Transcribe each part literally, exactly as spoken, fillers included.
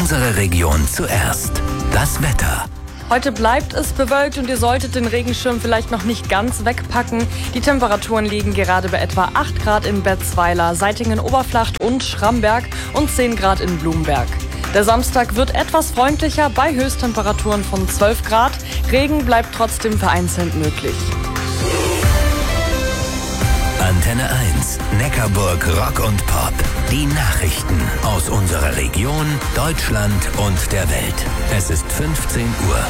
Unsere Region zuerst. Das Wetter. Heute bleibt es bewölkt und ihr solltet den Regenschirm vielleicht noch nicht ganz wegpacken. Die Temperaturen liegen gerade bei etwa acht Grad in Betzweiler, Seitingen-Oberflacht und Schramberg und zehn Grad in Blumberg. Der Samstag wird etwas freundlicher bei Höchsttemperaturen von zwölf Grad. Regen bleibt trotzdem vereinzelt möglich. Antenne eins, Neckarburg Rock und Pop. Die Nachrichten aus unserer Region, Deutschland und der Welt. Es ist fünfzehn Uhr.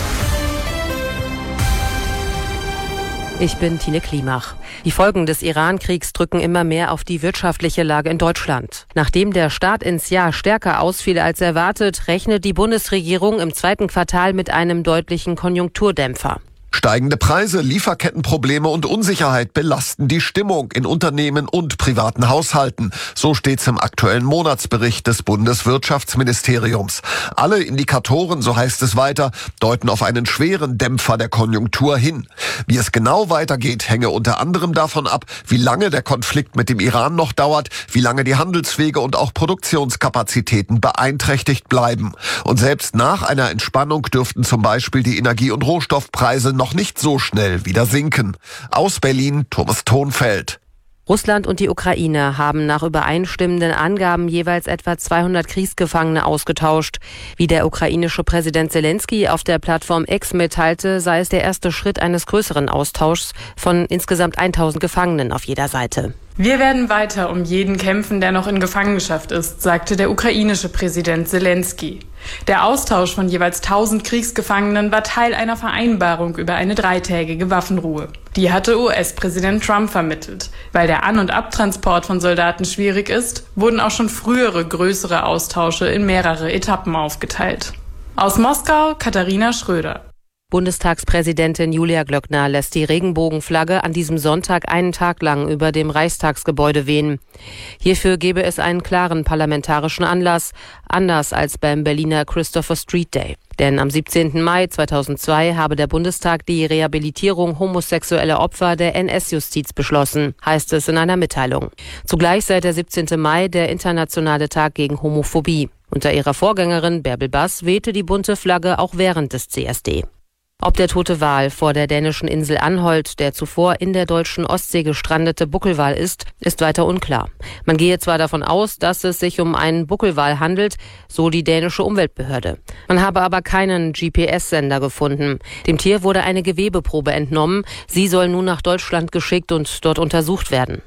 Ich bin Tine Klimach. Die Folgen des Iran-Kriegs drücken immer mehr auf die wirtschaftliche Lage in Deutschland. Nachdem der Start ins Jahr stärker ausfiel als erwartet, rechnet die Bundesregierung im zweiten Quartal mit einem deutlichen Konjunkturdämpfer. Steigende Preise, Lieferkettenprobleme und Unsicherheit belasten die Stimmung in Unternehmen und privaten Haushalten. So steht's im aktuellen Monatsbericht des Bundeswirtschaftsministeriums. Alle Indikatoren, so heißt es weiter, deuten auf einen schweren Dämpfer der Konjunktur hin. Wie es genau weitergeht, hänge unter anderem davon ab, wie lange der Konflikt mit dem Iran noch dauert, wie lange die Handelswege und auch Produktionskapazitäten beeinträchtigt bleiben. Und selbst nach einer Entspannung dürften zum Beispiel die Energie- und Rohstoffpreise noch nicht so schnell wieder sinken. Aus Berlin, Thomas Thonfeld. Russland und die Ukraine haben nach übereinstimmenden Angaben jeweils etwa zweihundert Kriegsgefangene ausgetauscht. Wie der ukrainische Präsident Zelensky auf der Plattform X mitteilte, sei es der erste Schritt eines größeren Austauschs von insgesamt tausend Gefangenen auf jeder Seite. Wir werden weiter um jeden kämpfen, der noch in Gefangenschaft ist, sagte der ukrainische Präsident Zelensky. Der Austausch von jeweils tausend Kriegsgefangenen war Teil einer Vereinbarung über eine dreitägige Waffenruhe. Die hatte U S-Präsident Trump vermittelt. Weil der An- und Abtransport von Soldaten schwierig ist, wurden auch schon frühere größere Austausche in mehrere Etappen aufgeteilt. Aus Moskau, Katharina Schröder. Bundestagspräsidentin Julia Glöckner lässt die Regenbogenflagge an diesem Sonntag einen Tag lang über dem Reichstagsgebäude wehen. Hierfür gebe es einen klaren parlamentarischen Anlass, anders als beim Berliner Christopher Street Day. Denn am siebzehnten Mai zweitausendzwei habe der Bundestag die Rehabilitierung homosexueller Opfer der N S-Justiz beschlossen, heißt es in einer Mitteilung. Zugleich sei der siebzehnte Mai der internationale Tag gegen Homophobie. Unter ihrer Vorgängerin Bärbel Bass wehte die bunte Flagge auch während des C S D. Ob der tote Wal vor der dänischen Insel Anholt, der zuvor in der deutschen Ostsee gestrandete Buckelwal ist, ist weiter unklar. Man gehe zwar davon aus, dass es sich um einen Buckelwal handelt, so die dänische Umweltbehörde. Man habe aber keinen G P S-Sender gefunden. Dem Tier wurde eine Gewebeprobe entnommen. Sie soll nun nach Deutschland geschickt und dort untersucht werden.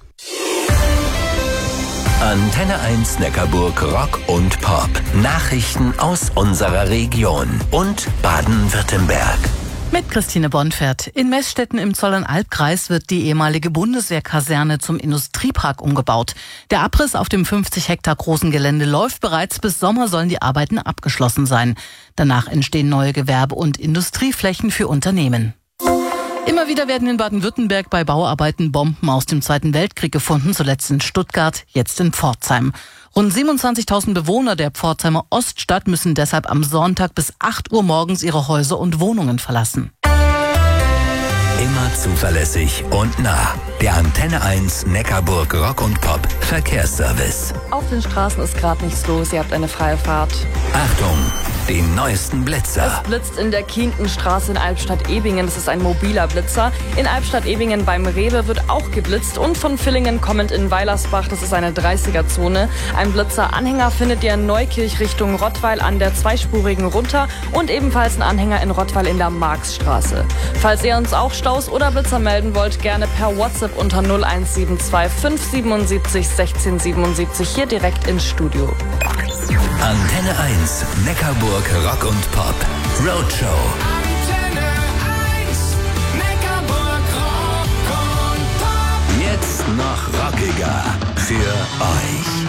Antenne eins Neckarburg Rock und Pop. Nachrichten aus unserer Region und Baden-Württemberg. Mit Christine Bonfert. In Meßstetten im Zollernalbkreis wird die ehemalige Bundeswehrkaserne zum Industriepark umgebaut. Der Abriss auf dem fünfzig Hektar großen Gelände läuft bereits. Bis Sommer sollen die Arbeiten abgeschlossen sein. Danach entstehen neue Gewerbe- und Industrieflächen für Unternehmen. Immer wieder werden in Baden-Württemberg bei Bauarbeiten Bomben aus dem Zweiten Weltkrieg gefunden, zuletzt in Stuttgart, jetzt in Pforzheim. Rund siebenundzwanzigtausend Bewohner der Pforzheimer Oststadt müssen deshalb am Sonntag bis acht Uhr morgens ihre Häuser und Wohnungen verlassen. Immer zuverlässig und nah. Der Antenne eins Neckarburg Rock und Pop Verkehrsservice. Auf den Straßen ist gerade nichts los, ihr habt eine freie Fahrt. Achtung, die neuesten Blitzer. Es blitzt in der Kientenstraße in Albstadt-Ebingen. Das ist ein mobiler Blitzer. In Albstadt-Ebingen beim Rewe wird auch geblitzt. Und von Villingen kommend in Weilersbach, das ist eine dreißiger-Zone. Ein Blitzer-Anhänger findet ihr in Neukirch Richtung Rottweil an der zweispurigen runter. Und ebenfalls ein Anhänger in Rottweil in der Marxstraße. Falls ihr uns auch Staus oder Blitzer melden wollt, gerne per WhatsApp unter null eins sieben zwei fünf siebenundsiebzig sechzehn siebenundsiebzig hier direkt ins Studio. Antenne eins Neckarburg Rock und Pop Roadshow.